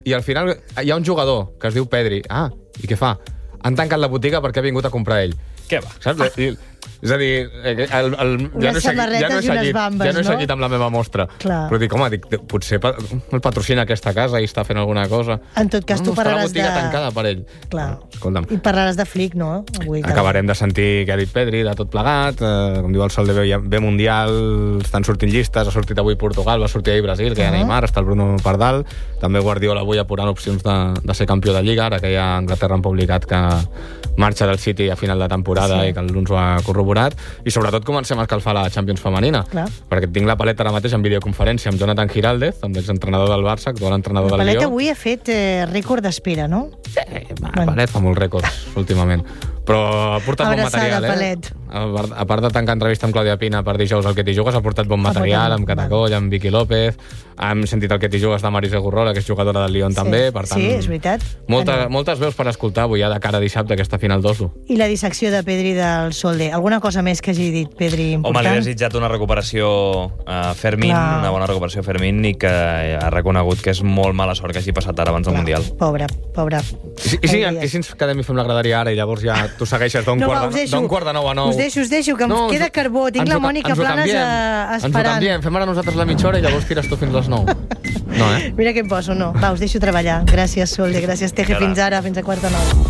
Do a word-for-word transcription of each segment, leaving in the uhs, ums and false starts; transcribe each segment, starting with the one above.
I al final hi ha un jugador que es diu Pedri. Ah, i què fa? Han tancat la botiga perquè ha vingut a comprar ell. Què va? Saps? I, és a dir, el, el, ja, no he seguit, ja, no he seguit, bambes, ja no he seguit no? amb la meva mostra. Clar. Però dic, home, dic, potser el patrocina aquesta casa i està fent alguna cosa. En tot cas, no, tu parlaràs de... Està la botiga tancada per ell. Clar. Escolta'm. I parlaràs de Flick, no? Avui, acabarem de sentir què ha dit Pedri, de tot plegat. Eh, com diu el Sol de B, B Mundial, estan sortint llistes, ha sortit avui Portugal, va sortir ahir Brasil, que hi ha Neymar, està el Bruno Pardal. També Guardiola avui apurant opcions de, de ser campió de Lliga, ara que ja Anglaterra han publicat que marxa del City a final de temporada sí. i que l'Uns ho ha corroborat. I sobretot comencem a escalfar la Champions femenina. Clar. Perquè tinc la paleta ara mateix en videoconferència amb Jonathan Giraldez, amb l'exentrenador del Barça, actual entrenador del Lió. La paleta avui ha fet eh, rècord d'espera, no? Sí, va, bueno. Palet fa molts rècords últimament. Però ha portat bon material, eh? Palet. A part de tancar entrevista amb Clàudia Pina per dijous al Que t'hi jugues, ha portat bon material amb Catacoll, amb Vicky López, hem sentit el Que t'hi jugues de Marise Gurrola, que és jugadora del Lyon sí. també, per tant... Sí, és veritat. Molta, moltes veus per escoltar avui, ja de cara a dissabte, aquesta final d'Oslo. I la dissecció de Pedri del Solde. Alguna cosa més que hagi dit Pedri important? Home, li ha desitjat una recuperació a Fermín, Clar. una bona recuperació a Fermín, i que ha reconegut que és molt mala sort que hagi passat ara abans del Clar. Mundial. Pobre, pobre. I, i, sí, i si ens quedem i fem la graderia ara i llavors ja tu segueixes d'un no, quart, quart de nou a nou? Us deixo, us deixo, que em no, queda carbó. Tinc la Mònica Planes a, esperant. Ens ho canviem, fem ara nosaltres la mitja hora i llavors tires tu fins les nou. No, eh? Mira què em poso, no. Va, us deixo treballar. Gràcies, Solde, gràcies, Teje. Fins ara, fins a quarta nou.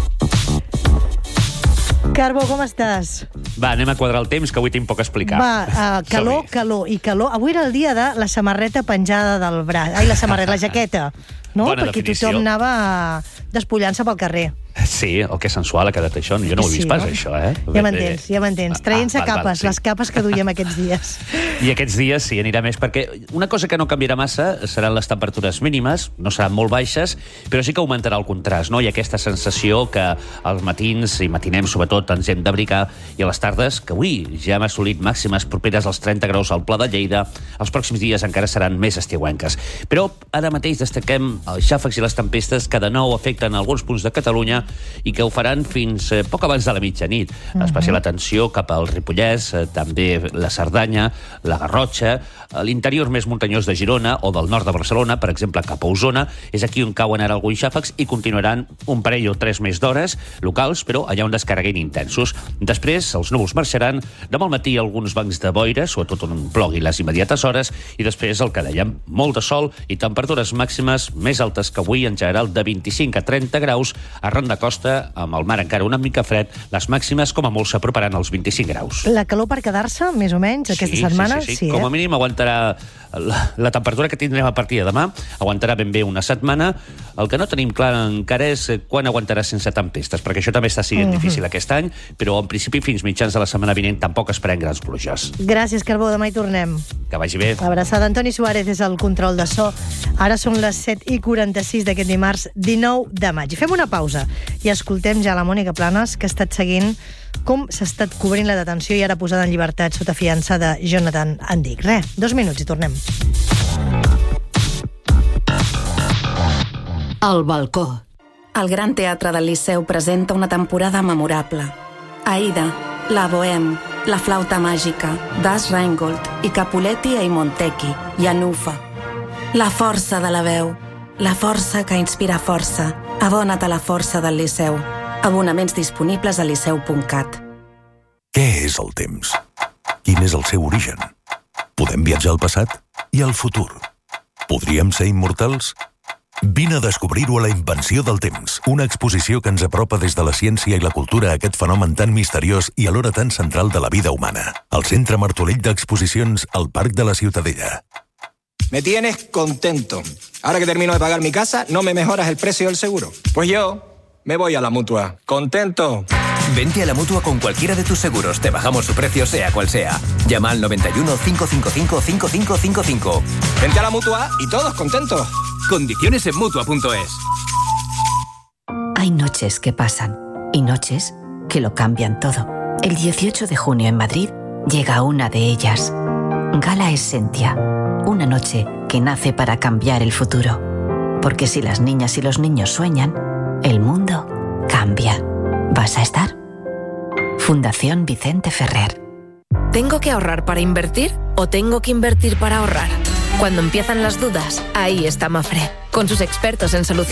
Carbó, com estàs? Va, anem a quadrar el temps, que avui tinc poc a explicar. Va, uh, calor, calor i calor. Avui era el dia de la samarreta penjada del braç. Ai, la samarreta, la jaqueta. No? Bona Perquè definició. tothom anava despullant-se pel carrer. Sí, oh, que sensual ha quedat això. Jo no ho he vist sí, pas, no? això, eh? Ja m'entens, ja m'entens. Traient-se ah, capes, val, sí. les capes que duiem aquests dies. I aquests dies sí, anirà més, perquè una cosa que no canviarà massa seran les temperatures mínimes, no seran molt baixes, però sí que augmentarà el contrast, no? I aquesta sensació que als matins i matinem, sobretot, ens hem d'abrigar, i a les tardes, que avui ja hem assolit màximes properes als trenta graus al Pla de Lleida, els pròxims dies encara seran més estiuenques. Però ara mateix destaquem els xàfecs i les tempestes que de nou afecten alguns punts de Catalunya i que ho faran fins eh, poc abans de la mitjanit. Uh-huh. Especial atenció cap al Ripollès, eh, també la Cerdanya, la Garrotxa, a l'interior més muntanyós de Girona o del nord de Barcelona, per exemple, cap a Osona, és aquí on cauen ara alguns xàfecs i continuaran un parell o tres més d'hores locals, però allà on descarreguin intensos. Després, els núvols marxaran, demà al matí alguns bancs de boira, sobretot on plogui les immediates hores, i després, el que dèiem, molt de sol i temperatures màximes més altes que avui, en general de vint-i-cinc a trenta graus, arran de costa, amb el mar encara una mica fred, les màximes com a molt s'aproparan als vint-i-cinc graus. La calor per quedar-se, més o menys, aquesta sí, setmana? Sí, sí, sí. sí Com eh? a mínim aguantarà la, la temperatura que tindrem a partir de demà, aguantarà ben bé una setmana. El que no tenim clar encara és quan aguantarà sense tempestes, perquè això també està sent uh-huh. difícil aquest any, però en principi fins mitjans de la setmana vinent tampoc esperem grans pluges. Gràcies, Carbó, demà hi tornem. Que vagi bé. Abraçada. Antoni Suárez és el control de so. Ara són les set i quaranta-sis d'aquest dimarts dinou de maig. Fem una pausa i escoltem ja la Mònica Planes, que ha estat seguint com s'ha estat cobrint la detenció i ara posada en llibertat sota fiança de Jonathan Andic. Re, dos minuts i tornem. El balcó. El Gran Teatre del Liceu presenta una temporada memorable. Aida, la Bohème, la Flauta Màgica, Das Rheingold i Capuletti e Montecchi, i Anufa. La força de la veu, la força que inspira força. Abona't a la força del Liceu. Abonaments disponibles a liceu punt cat. Què és el temps? Quin és el seu origen? Podem viatjar al passat i al futur? Podríem ser immortals? Vine a descobrir-ho a La Invenció del Temps, una exposició que ens apropa des de la ciència i la cultura a aquest fenomen tan misteriós i alhora tan central de la vida humana. Al Centre Martorell d'Exposicions, al Parc de la Ciutadella. Me tienes contento. Ahora que termino de pagar mi casa, ¿no me mejoras el precio del seguro? Pues yo me voy a la Mutua. ¡Contento! Vente a la Mutua con cualquiera de tus seguros. Te bajamos su precio, sea cual sea. Llama al noventa y uno, cinco cinco cinco, cinco cinco cinco cinco. Vente a la Mutua y todos contentos. Condiciones en Mutua punto es. Hay noches que pasan y noches que lo cambian todo. El dieciocho de junio en Madrid llega una de ellas. Gala Essentia. Una noche que nace para cambiar el futuro. Porque si las niñas y los niños sueñan, el mundo cambia. ¿Vas a estar? Fundación Vicente Ferrer. ¿Tengo que ahorrar para invertir o tengo que invertir para ahorrar? Cuando empiezan las dudas, ahí está Mafre, con sus expertos en soluciones